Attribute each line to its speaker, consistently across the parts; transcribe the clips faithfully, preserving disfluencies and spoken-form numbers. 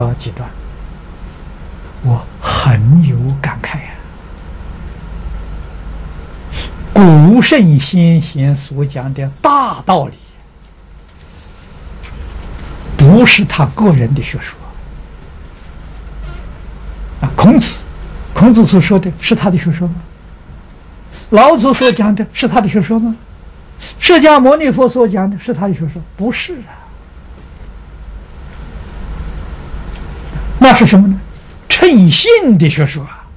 Speaker 1: 啊几段，我很有感慨呀、啊。古圣先贤所讲的大道理，不是他个人的学说啊。孔子，孔子所说的是他的学说吗？老子所讲的是他的学说吗？释迦牟尼佛所讲的是他的学说？不是啊。那是什么呢？称性的学说啊，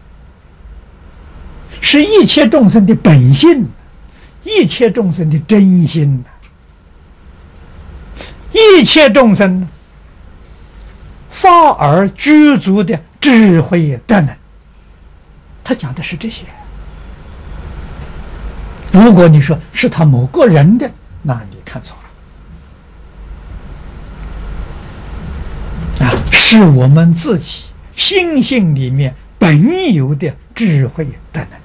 Speaker 1: 是一切众生的本性，一切众生的真心，一切众生发而具足的智慧德能。他讲的是这些。如果你说是他某个人的，那你看错了啊！是我们自己心性里面本有的智慧德能，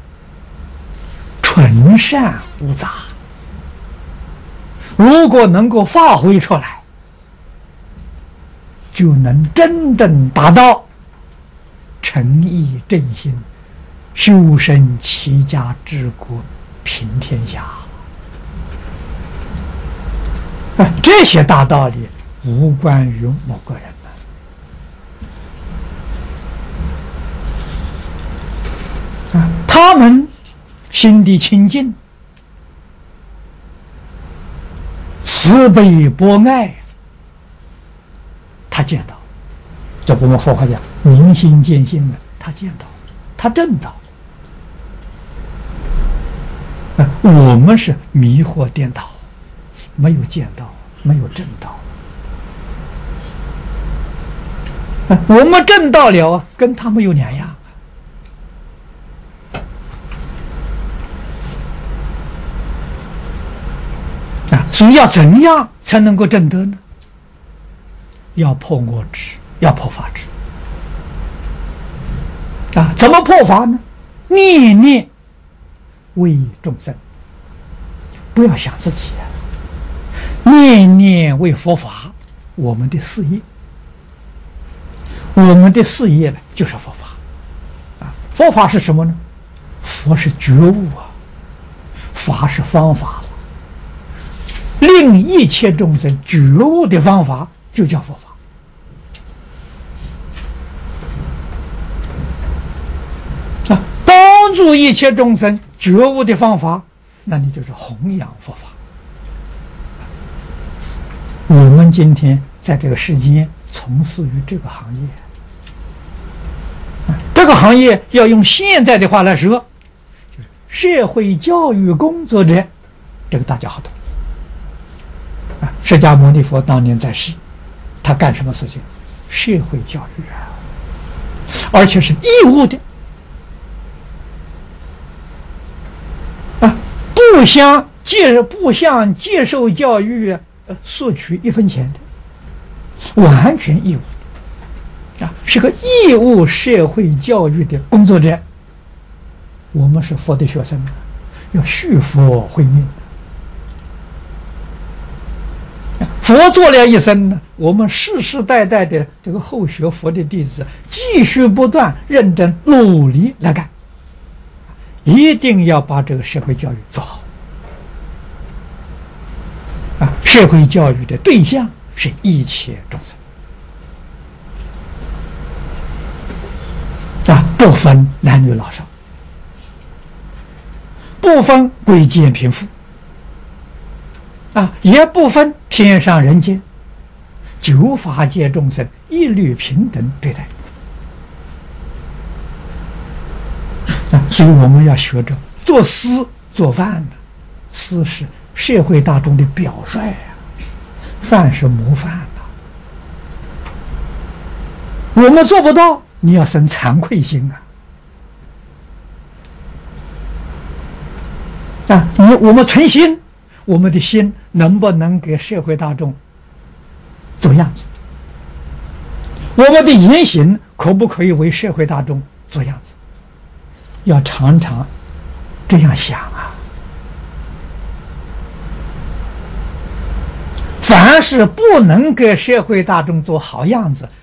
Speaker 1: 纯善无杂。如果能够发挥出来，就能真正达到诚意正心，修身齐家治国平天下。啊，这些大道理无关于某个人的、啊、他们心地清净，慈悲博爱，他见到，这我们佛法讲明心见性的，他见到，他证到。啊，我们是迷惑颠倒，没有见到，没有证到。啊，我们证到了啊，跟他没有两样。啊，所以要怎样才能够证得呢？要破我执，要破法执。啊，怎么破法呢？念念为众生，不要想自己、啊，念念为佛法，我们的事业，我们的事业呢，就是佛法啊。佛法是什么呢？佛是觉悟啊，法是方法了。令一切众生觉悟的方法，就叫佛法。啊，帮助一切众生觉悟的方法，那你就是弘扬佛法。我们今天在这个世间从事于这个行业，这个行业要用现代的话来说，就是社会教育工作者，这个大家好懂。啊，释迦牟尼佛当年在世，他干什么事情？社会教育啊，而且是义务的。不向接不向接受教育呃索取一分钱的，完全义务的啊，是个义务社会教育的工作者。我们是佛的学生，要续佛慧命。佛做了一生呢，我们世世代代的这个后学佛的弟子，继续不断认真努力来干，一定要把这个社会教育做好。啊，社会教育的对象是一切众生，啊，不分男女老少，不分贵贱贫富，啊，也不分天上人间，九法界众生一律平等对待。啊，所以我们要学着做事做饭的，事是社会大众的表率啊，饭是模范啊。我们做不到，你要生惭愧心啊！啊，你我们存心，我们的心能不能给社会大众做样子？我们的言行可不可以为社会大众做样子？要常常这样想啊！凡是不能给社会大众做好样子，